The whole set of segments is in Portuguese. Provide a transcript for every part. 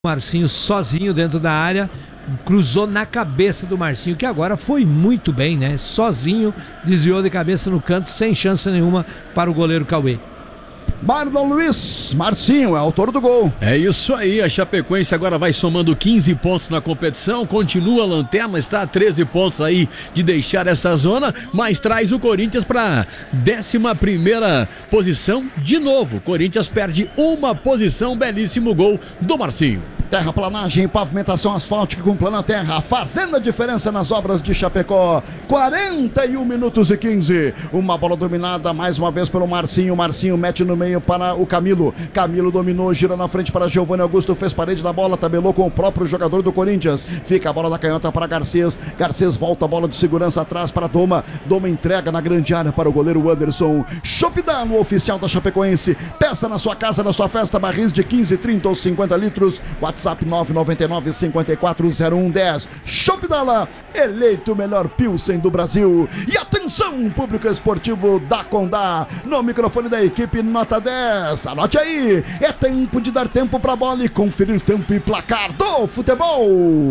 Marcinho sozinho dentro da área, cruzou na cabeça do Marcinho, que agora foi muito bem, né? Sozinho, desviou de cabeça no canto, sem chance nenhuma para o goleiro Cauê. Marlon Luiz, Marcinho é autor do gol. É isso aí, a Chapecoense agora vai somando 15 pontos na competição, continua a lanterna, está a 13 pontos aí de deixar essa zona, mas traz o Corinthians para 11ª posição de novo. Corinthians perde uma posição, belíssimo gol do Marcinho. Terraplanagem, pavimentação asfáltica com plana terra, fazendo a diferença nas obras de Chapecó. 41 minutos e 15. Uma bola dominada mais uma vez pelo Marcinho. Marcinho mete no meio para o Camilo. Camilo dominou, gira na frente para Giovanni Augusto, fez parede na bola, tabelou com o próprio jogador do Corinthians. Fica a bola da canhota para Garcês. Garcês volta a bola de segurança atrás para Doma. Doma entrega na grande área para o goleiro Anderson. Shopdal, no oficial da Chapecoense. Peça na sua casa, na sua festa, barris de 15, 30 ou 50 litros. WhatsApp 999-540110. Shopdal, eleito o melhor Pilsen do Brasil. E atenção, público esportivo da Condá, no microfone da equipe nota 10. Anote aí, é tempo de dar tempo pra bola e conferir tempo e placar do futebol.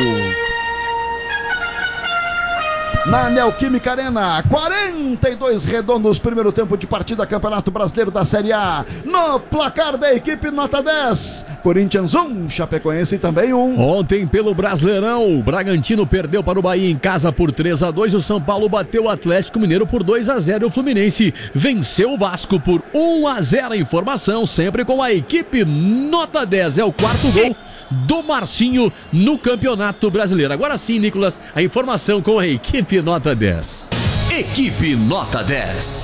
Na Neoquímica Arena, 42 redondos, primeiro tempo de partida, Campeonato Brasileiro da Série A. No placar da equipe nota 10, Corinthians 1, Chapecoense também 1. Ontem pelo Brasileirão, o Bragantino perdeu para o Bahia em casa por 3-2, o São Paulo bateu o Atlético Mineiro por 2-0, o Fluminense venceu o Vasco por 1-0. Informação sempre com a equipe nota 10, é o quarto gol do Marcinho no Campeonato Brasileiro. Agora sim, Nicolas, a informação com a equipe nota 10. Equipe nota 10.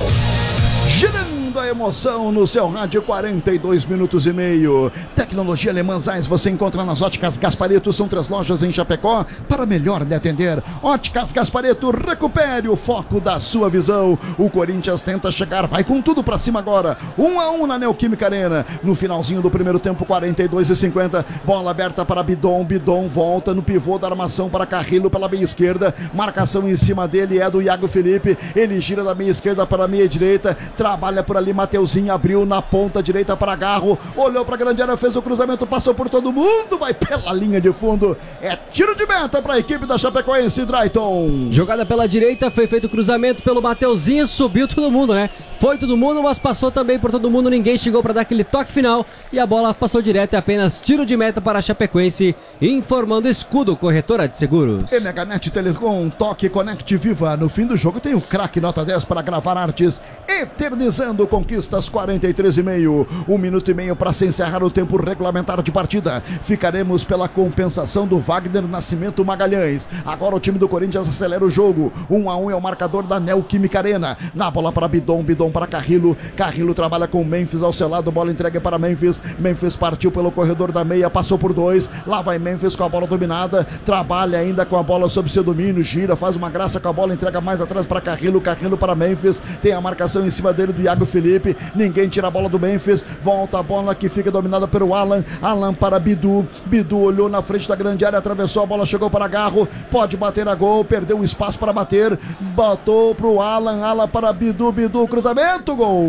Girando a emoção no seu rádio, 42 minutos e meio. Tecnologia Alemã Zeiss você encontra nas Óticas Gasparetto. São 3 lojas em Chapecó para melhor lhe atender. Óticas Gasparetto, recupere o foco da sua visão. O Corinthians tenta chegar, vai com tudo pra cima agora. 1-1 na Neoquímica Arena. No finalzinho do primeiro tempo, 42:50. Bola aberta para Bidon. Bidon volta no pivô da armação para Carrillo pela meia esquerda. Marcação em cima dele é do Iago Felipe. Ele gira da meia esquerda para a meia direita. Trabalha por ali Mateuzinho, abriu na ponta direita para Garro, olhou para a grande área, fez o cruzamento, passou por todo mundo, vai pela linha de fundo, é tiro de meta para a equipe da Chapecoense, Drayton. Jogada pela direita, foi feito o cruzamento pelo Mateuzinho, subiu todo mundo, né? Foi todo mundo, mas passou também por todo mundo, ninguém chegou para dar aquele toque final e a bola passou direto, é apenas tiro de meta para a Chapecoense, informando Escudo, corretora de seguros. MHNet Telecom, toque, conecte, viva. No fim do jogo tem o craque nota 10 para gravar artes, eternizando conquistas. 43,5, 1 minuto e meio para se encerrar o tempo regulamentar de partida. Ficaremos pela compensação do Wagner Nascimento Magalhães. Agora o time do Corinthians acelera o jogo. 1-1 é o marcador da Neoquímica Arena. Na bola para Bidon, Bidon para Carrillo. Carrillo trabalha com Memphis ao seu lado, bola entrega para Memphis. Memphis partiu pelo corredor da meia, passou por 2. Lá vai Memphis com a bola dominada. Trabalha ainda com a bola sob seu domínio, gira, faz uma graça com a bola, entrega mais atrás para Carrillo. Carrillo para Memphis. Tem a marcação em cima dele do Iago Felipe. Ninguém tira a bola do Memphis. Volta a bola que fica dominada pelo Alan. Alan para Bidu. Bidu olhou na frente da grande área, atravessou a bola, chegou para Garro. Pode bater a gol, perdeu o espaço para bater. Botou pro Alan. Alan para Bidu. Bidu, cruzamento, gol!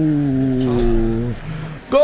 Gol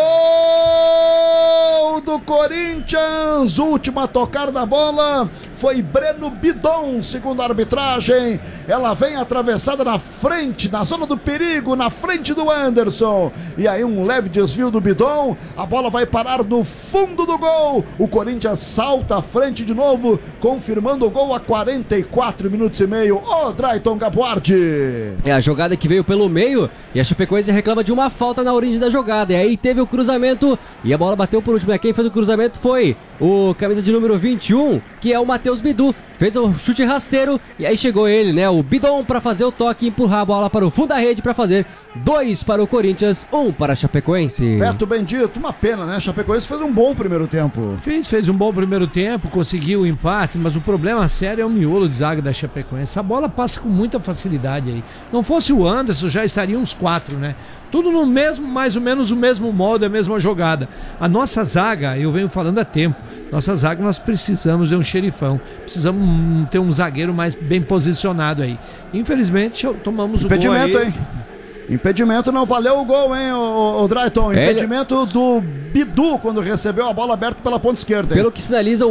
do Corinthians, última a tocar na bola foi Breno Bidon, segundo a arbitragem. Ela vem atravessada na frente, na zona do perigo, na frente do Anderson, e aí um leve desvio do Bidon, a bola vai parar no fundo do gol. O Corinthians salta à frente de novo, confirmando o gol a 44 minutos e meio. Drayton Gabuardi. É a jogada que veio pelo meio e a Chapecoense reclama de uma falta na origem da jogada, e aí teve o cruzamento e a bola bateu por último. Quem fez o cruzamento foi o camisa de número 21, que é o Matheus Bidu. Fez o chute rasteiro e aí chegou ele, né, o Bidon, para fazer o toque e empurrar a bola para o fundo da rede para fazer 2 para o Corinthians, 1 para a Chapecoense. Beto Bendito, uma pena, né? A Chapecoense fez um bom primeiro tempo. Fez um bom primeiro tempo, conseguiu o empate, mas o problema sério é o miolo de zaga da Chapecoense. A bola passa com muita facilidade aí. Não fosse o Anderson, já estariam uns 4, né? Tudo no mesmo, mais ou menos o mesmo modo, a mesma jogada. A nossa zaga, eu venho falando há tempo, nossa zaga nós precisamos de um xerifão, precisamos ter um zagueiro mais bem posicionado aí. Infelizmente tomamos o gol aí. Impedimento, hein? Impedimento não valeu o gol, hein, o Drayton? Impedimento do Bidu quando recebeu a bola aberta pela ponta esquerda. Hein? Pelo que sinaliza